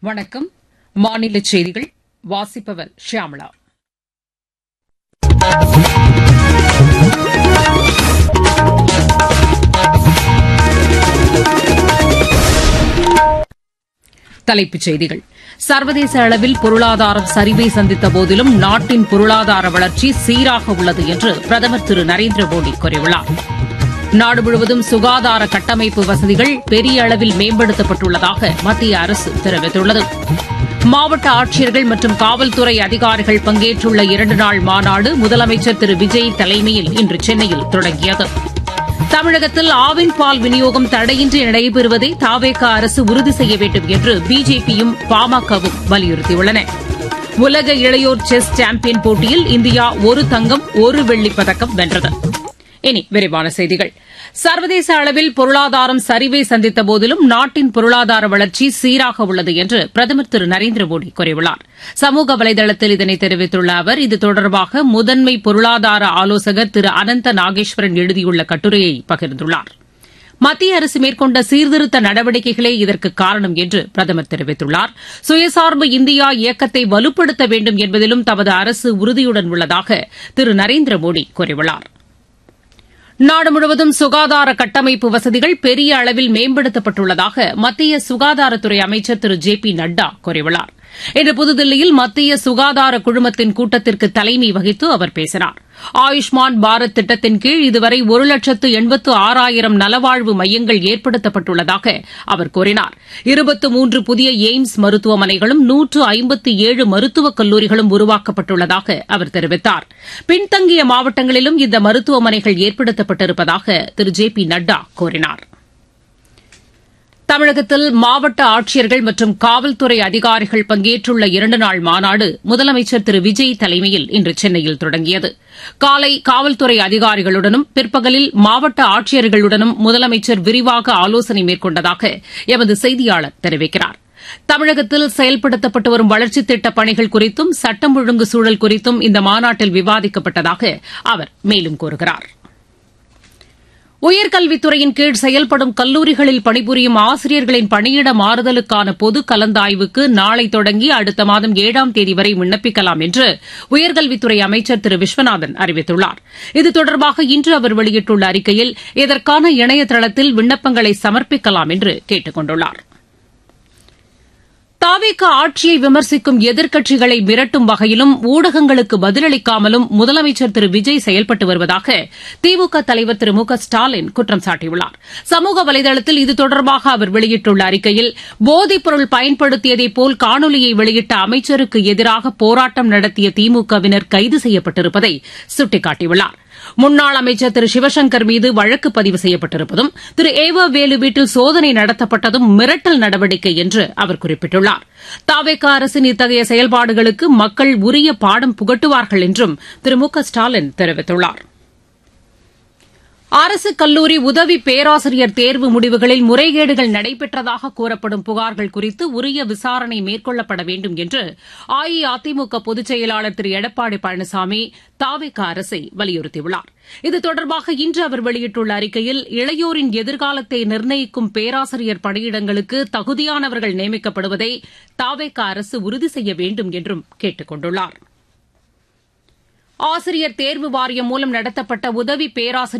வணக்கம். மாநில செய்திகள் வாசிப்பவர் ஷியாமளா. தலைப்புச் செய்திகள். சர்வதேச அளவில் பொருளாதாரம் சரிவை சந்தித்த போதிலும் நாட்டின் பொருளாதார வளர்ச்சி சீராக உள்ளது என்று பிரதமர் திரு நரேந்திர மோடி கூறியுள்ளார். நாடு முழுவதும் சுகாதார கட்டமைப்பு வசதிகள் பெரிய அளவில் மேம்படுத்தப்பட்டுள்ளதாக மத்திய அரசு தெரிவித்துள்ளது. மாவட்ட ஆட்சியர்கள் மற்றும் காவல்துறை அதிகாரிகள் பங்கேற்றுள்ள 2 நாள் மாநாடு முதலமைச்சர் திரு விஜய் தலைமையில் இன்று சென்னையில் தொடங்கியது. தமிழகத்தில் ஆவின் பால் விநியோகம் தடையின்றி நடைபெறுவதை தவேக அரசு உறுதி செய்ய வேண்டும் என்று பிஜேபியும் பாமகவும் வலியுறுத்தியுள்ளன. உலக இளையோர் செஸ் சாம்பியன் போட்டியில் இந்தியா 1 தங்கம் 1 வெள்ளிப் பதக்கம் வென்றது. இனி விரிவான செய்திகள். சர்வதேச அளவில் பொருளாதாரம் சரிவை சந்தித்த போதிலும் நாட்டின் பொருளாதார வளர்ச்சி சீராக உள்ளது என்று பிரதமர் திரு நரேந்திர மோடி கூறியுள்ளார். சமூக வலைதளத்தில் இதனை தெரிவித்துள்ள அவர், இது தொடர்பாக முதன்மை பொருளாதார ஆலோசகர் திரு அனந்த நாகேஸ்வரன் எழுதியுள்ள கட்டுரையை பகிர்ந்துள்ளார். மத்திய அரசு மேற்கொண்ட சீர்திருத்த நடவடிக்கைகளே இதற்கு காரணம் என்று பிரதமர் தெரிவித்துள்ளார். சுயசார்பு இந்தியா இயக்கத்தை வலுப்படுத்த வேண்டும் என்பதிலும் தமது அரசு உறுதியுடன் உள்ளதாக திரு நரேந்திர மோடி கூறியுள்ளார். நாடு முழுவதும் சுகாதார கட்டமைப்பு வசதிகள் பெரிய அளவில் மேம்படுத்தப்பட்டுள்ளதாக மத்திய சுகாதாரத்துறை அமைச்சர் திரு ஜே பி நட்டா கூறியுள்ளார். இன்று புதுதில்லியில் மத்திய சுகாதார குழுமத்தின் கூட்டத்திற்கு தலைமை வகித்து அவர் பேசினார். ஆயுஷ்மான் பாரத் திட்டத்தின் கீழ் இதுவரை 1,86,000 நலவாழ்வு மையங்கள் ஏற்படுத்தப்பட்டுள்ளதாக அவர் கூறினார். 23 புதிய எய்ம்ஸ் மருத்துவமனைகளும் 157 மருத்துவக் கல்லூரிகளும் உருவாக்கப்பட்டுள்ளதாக அவர் தெரிவித்தார். பின்தங்கிய மாவட்டங்களிலும் இந்த மருத்துவமனைகள் ஏற்படுத்தப்பட்டிருப்பதாக திரு ஜே பி நட்டா கூறினார். தமிழகத்தில் மாவட்ட ஆட்சியர்கள் மற்றும் காவல்துறை அதிகாரிகள் பங்கேற்றுள்ள 2 நாள் மாநாடு முதலமைச்சர் திரு விஜய் தலைமையில் இன்று சென்னையில் தொடங்கியது. காலை காவல்துறை அதிகாரிகளுடனும் பிற்பகலில் மாவட்ட ஆட்சியர்களுடனும் முதலமைச்சர் விரிவாக ஆலோசனை மேற்கொண்டதாக எமது செய்தியாளர் தெரிவிக்கிறார். தமிழகத்தில் செயல்படுத்தப்பட்டு வரும் வளர்ச்சித் திட்டப் பணிகள் குறித்தும் சட்டம் ஒழுங்கு சூழல் குறித்தும் இந்த மாநாட்டில் விவாதிக்கப்பட்டதாக அவர் மேலும் கூறுகிறார். உயர்கல்வித்துறையின் கீழ் செயல்படும் கல்லூரிகளில் பணிபுரியும் ஆசிரியர்களின் பணியிட மாறுதலுக்கான பொது கலந்தாய்வுக்கு நாளை தொடங்கி அடுத்த மாதம் 7ஆம் தேதி வரை விண்ணப்பிக்கலாம் என்று உயர்கல்வித்துறை அமைச்சர் திரு விஸ்வநாதன் அறிவித்துள்ளார். இது தொடர்பாக இன்று அவர் வெளியிட்டுள்ள அறிக்கையில் இதற்கான இணையதளத்தில் விண்ணப்பங்களை சமர்ப்பிக்கலாம் என்று கேட்டுக் கொண்டுள்ளார். தவேக ஆட்சியை விமர்சிக்கும் எதிர்க்கட்சிகளை மிரட்டும் வகையிலும் ஊடகங்களுக்கு பதிலளிக்காமலும் முதலமைச்சர் திரு விஜய் செயல்பட்டு வருவதாக திமுக தலைவர் திரு மு க ஸ்டாலின் குற்றம் சாட்டியுள்ளார். சமூக வலைதளத்தில் இது தொடர்பாக அவர் வெளியிட்டுள்ள அறிக்கையில், போதைப் பொருள் பயன்படுத்தியதைப் போல் காணொலியை வெளியிட்ட அமைச்சருக்கு எதிராக போராட்டம் நடத்திய திமுகவினர் கைது செய்யப்பட்டிருப்பதை சுட்டிக்காட்டியுள்ளார். முன்னாள் அமைச்சர் திரு சிவசங்கர் மீது வழக்கு பதிவு செய்யப்பட்டிருப்பதும் திரு ஏவ வேலு வீட்டில் சோதனை நடத்தப்பட்டதும் மிரட்டல் நடவடிக்கை என்று அவர் குறிப்பிட்டுள்ளார். தவேக அரசின் இத்தகைய செயல்பாடுகளுக்கு மக்கள் உரிய பாடம் புகட்டுவார்கள் என்றும் திரு மு க ஸ்டாலின் தெரிவித்துள்ளார். அரசு கல்லூரி உதவி பேராசிரியர் தேர்வு முடிவுகளில் முறைகேடுகள் நடைபெற்றதாக கூறப்படும் புகார்கள் குறித்து உரிய விசாரணை மேற்கொள்ளப்பட வேண்டும் என்று அஇஅதிமுக பொதுச் செயலாளர் திரு எடப்பாடி பழனிசாமி தவேக அரசை வலியுறுத்தியுள்ளார். இது தொடர்பாக இன்று அவர் வெளியிட்டுள்ள அறிக்கையில், இளையோரின் எதிர்காலத்தை நிர்ணயிக்கும் பேராசிரியர் பணியிடங்களுக்கு தகுதியானவர்கள் நியமிக்கப்படுவதை தவேக அரசு உறுதி செய்ய வேண்டும் என்றும் கேட்டுக் கொண்டுள்ளார். ஆசிரியர் தேர்வு வாரியம் மூலம் நடத்தப்பட்ட உதவி பேராசிரியர்